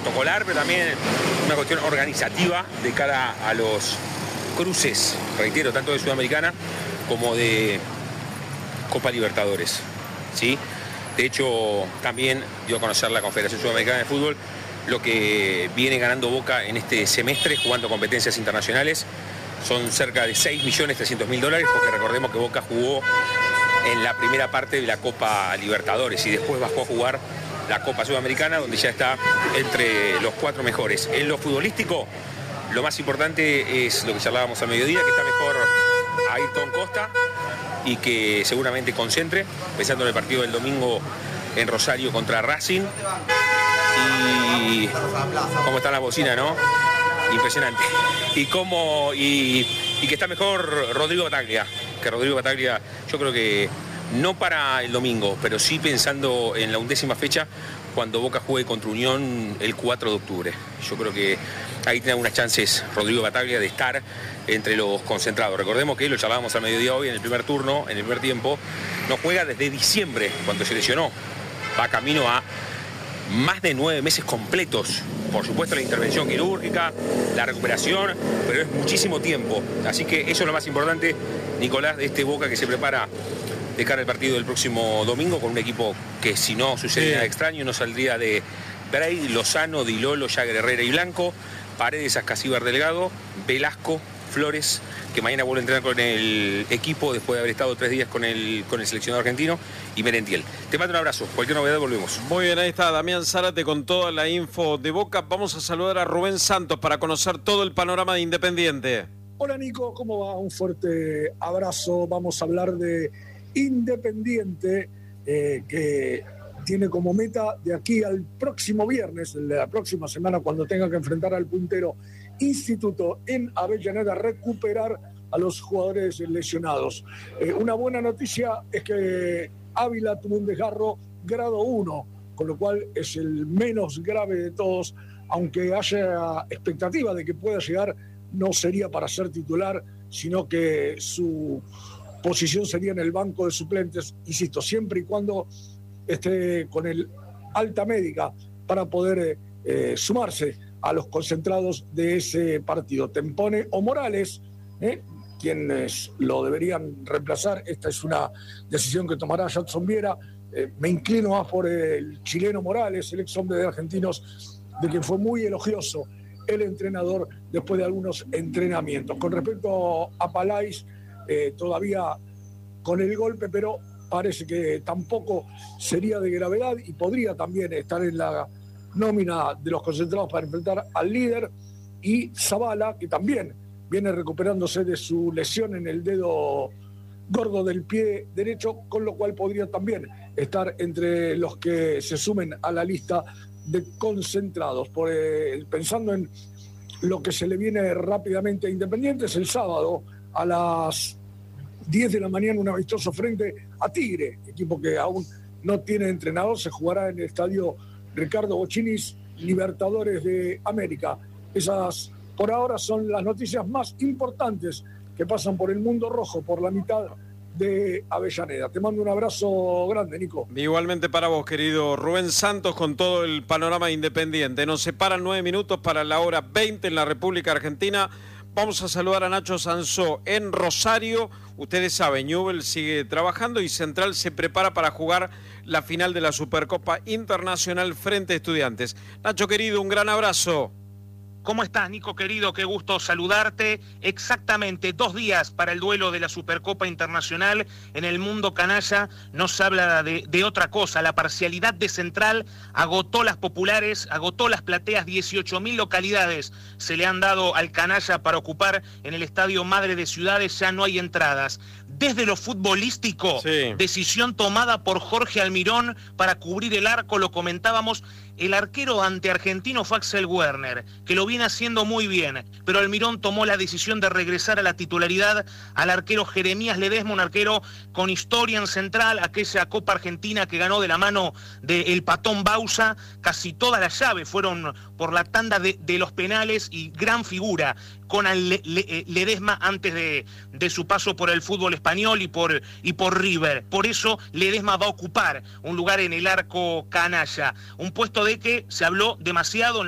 protocolar, pero también una cuestión organizativa de cara a los cruces, reitero, tanto de Sudamericana como de Copa Libertadores, ¿sí? De hecho, también dio a conocer la Confederación Sudamericana de Fútbol lo que viene ganando Boca en este semestre jugando competencias internacionales. Son cerca de 6.300.000 dólares, porque recordemos que Boca jugó en la primera parte de la Copa Libertadores y después bajó a jugar la Copa Sudamericana, donde ya está entre los 4 mejores. En lo futbolístico, lo más importante es lo que charlábamos al mediodía, que está mejor Ayrton Costa y que seguramente concentre, pensando en el partido del domingo en Rosario contra Racing. Y cómo está la bocina, ¿no? Impresionante. Y que está mejor Rodrigo Bataglia, que Rodrigo Bataglia, yo creo que no para el domingo, pero sí pensando en la 11ª fecha, cuando Boca juegue contra Unión el 4 de octubre. Yo creo que ahí tiene algunas chances Rodrigo Bataglia de estar entre los concentrados. Recordemos que lo charlábamos al mediodía hoy en el primer turno, en el primer tiempo, no juega desde diciembre, cuando se lesionó. Va camino a más de 9 meses completos. Por supuesto la intervención quirúrgica, la recuperación, pero es muchísimo tiempo. Así que eso es lo más importante, Nicolás, de este Boca que se prepara de cara al partido del próximo domingo con un equipo que, si no sucede nada extraño, no saldría de Bray, Lozano, Di Lolo, Jagger, Herrera y Blanco, Paredes, Ascasíbar, Delgado, Velasco, Flores, que mañana vuelve a entrenar con el equipo después de haber estado 3 días con el seleccionador argentino, y Merentiel. Te mando un abrazo, cualquier novedad volvemos. Muy bien, ahí está Damián Zárate con toda la info de Boca. Vamos a saludar a Rubén Santos para conocer todo el panorama de Independiente. Hola Nico, ¿cómo va? Un fuerte abrazo. Vamos a hablar de Independiente, que tiene como meta de aquí al próximo viernes, de la próxima semana, cuando tenga que enfrentar al puntero Instituto en Avellaneda, recuperar a los jugadores lesionados. Una buena noticia es que Ávila tuvo un desgarro grado 1, con lo cual es el menos grave de todos, aunque haya expectativa de que pueda llegar, no sería para ser titular, sino que su posición sería en el banco de suplentes, insisto, siempre y cuando esté con el alta médica para poder sumarse a los concentrados de ese partido. Tempone o Morales, quienes lo deberían reemplazar. Esta es una decisión que tomará Jadson Viera. Me inclino más por el chileno Morales, el ex hombre de Argentinos, de quien fue muy elogioso el entrenador después de algunos entrenamientos. Con respecto a Palais, todavía con el golpe, pero parece que tampoco sería de gravedad y podría también estar en la nómina de los concentrados para enfrentar al líder. Y Zavala, que también viene recuperándose de su lesión en el dedo gordo del pie derecho, con lo cual podría también estar entre los que se sumen a la lista de concentrados. Pensando en lo que se le viene rápidamente a Independiente, es el sábado a las 10 de la mañana un amistoso frente a Tigre, equipo que aún no tiene entrenador. Se jugará en el estadio Ricardo Boccinis, Libertadores de América. Esas por ahora son las noticias más importantes que pasan por el mundo rojo, por la mitad de Avellaneda. Te mando un abrazo grande, Nico. Igualmente para vos, querido Rubén Santos, con todo el panorama Independiente. Nos separan 9 minutos para la hora 20 en la República Argentina. Vamos a saludar a Nacho Sansó en Rosario. Ustedes saben, Newell sigue trabajando y Central se prepara para jugar la final de la Supercopa Internacional frente a Estudiantes. Nacho, querido, un gran abrazo. ¿Cómo estás, Nico, querido? Qué gusto saludarte. Exactamente 2 días para el duelo de la Supercopa Internacional. En el mundo canalla no se habla de otra cosa. La parcialidad de Central agotó las populares, agotó las plateas. 18.000 localidades se le han dado al canalla para ocupar en el Estadio Madre de Ciudades. Ya no hay entradas. Desde lo futbolístico, decisión tomada por Jorge Almirón para cubrir el arco, lo comentábamos. El arquero ante Argentino fue Axel Werner, que lo viene haciendo muy bien, pero Almirón tomó la decisión de regresar a la titularidad al arquero Jeremías Ledesma, un arquero con historia en Central, aquella Copa Argentina que ganó de la mano del Patón Bausa. Casi todas las llaves fueron por la tanda de los penales y gran figura con Ledesma antes de su paso por el fútbol español y por River. Por eso Ledesma va a ocupar un lugar en el arco canalla, un puesto de que se habló demasiado en